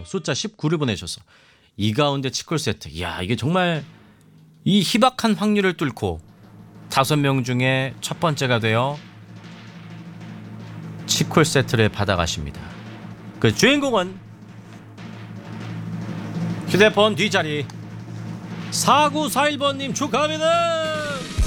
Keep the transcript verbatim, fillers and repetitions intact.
숫자 십구를 보내셔서 이 가운데 치콜 세트. 이야, 이게 정말 이 희박한 확률을 뚫고 다섯 명 중에 첫 번째가 되어 치콜 세트를 받아가십니다. 그 주인공은 휴대폰 뒷자리 사구사일 번님 축하합니다.